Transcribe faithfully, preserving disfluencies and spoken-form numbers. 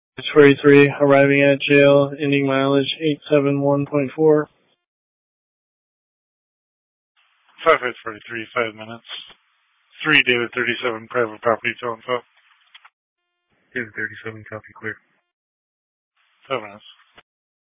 It's forty-three, arriving at jail, ending mileage eight seven one point four. five eight forty-three, five minutes. three, David thirty-seven, private property, tone up. David thirty-seven, copy clear. five minutes.